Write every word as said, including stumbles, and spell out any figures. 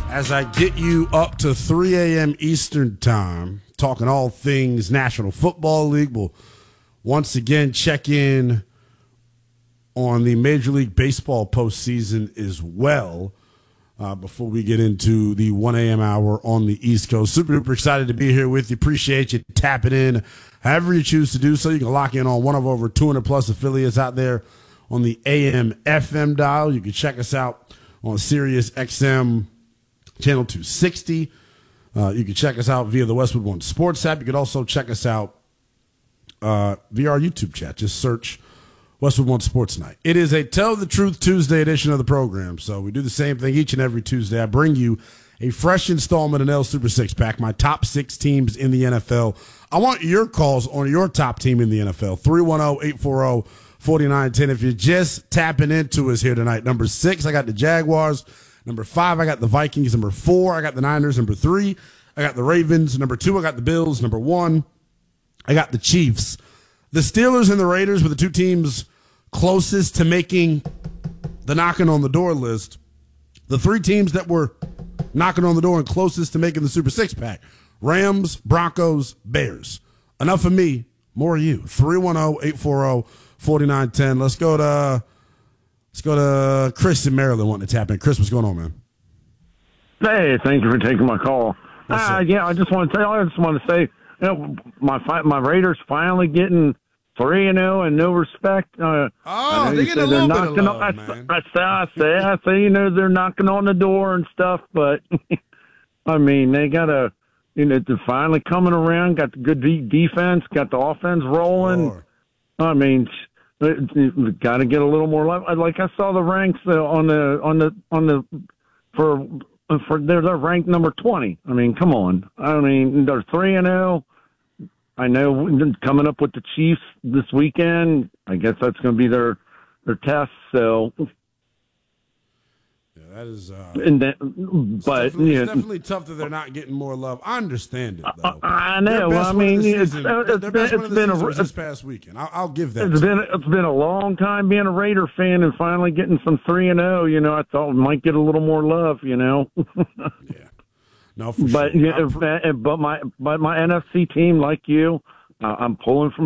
as I get you up to three a.m. Eastern time, talking all things National Football League. We'll once again check in on the Major League Baseball postseason as well uh, before we get into the one a.m. hour on the East Coast. Super duper excited to be here with you. Appreciate you tapping in however you choose to do so. You can lock in on one of over two hundred plus affiliates out there on the A M F M dial. You can check us out on Sirius X M Channel two sixty. Uh, you can check us out via the Westwood One Sports app. You can also check us out uh, via our YouTube chat. Just search Westwood One Sports Night. It is a Tell the Truth Tuesday edition of the program. So we do the same thing each and every Tuesday. I bring you a fresh installment of N L Super Six Pack, my top six teams in the N F L. I want your calls on your top team in the N F L. three one zero, eight four zero, four nine one zero. If you're just tapping into us here tonight, number six, I got the Jaguars. Number five, I got the Vikings. Number four, I got the Niners. Number three, I got the Ravens. Number two, I got the Bills. Number one, I got the Chiefs. The Steelers and the Raiders were the two teams closest to making the knocking on the door list. The three teams that were knocking on the door and closest to making the Super Six Pack: Rams, Broncos, Bears. Enough of me, more of you. three one zero, eight four zero, four nine one zero. Let's go to let's go to Chris in Maryland wanting to tap in. Chris, what's going on, man? Hey, thank you for taking my call. Yes, uh, yeah, I just want to tell. I just want to say, you know, my fi- my Raiders finally getting three and zero and no respect. Uh, oh, they get a little bit of love, I, man. I, I, I say, I say, you know, they're knocking on the door and stuff, but I mean, they got to, you know, they're finally coming around. Got the good de- defense, got the offense rolling. Lord. I mean, got to get a little more love. Like I saw the ranks uh, on the on the on the for for they're, they're ranked number twenty. I mean, come on. I mean, they're three and zero. I know coming up with the Chiefs this weekend. I guess that's going to be their their test. So. Yeah, that is, uh, and then, but it's definitely, yeah, it's definitely tough that they're not getting more love. I understand it, though. I, I know. I mean, it's, it's, their best it's win of the been season a, was this past weekend. I'll, I'll give that. It's to been you. it's been a long time being a Raider fan, and finally getting some three and zero. You know, I thought we might get a little more love. You know. Yeah. No, for but sure. yeah, but my but my N F C team, like you, uh, I'm pulling from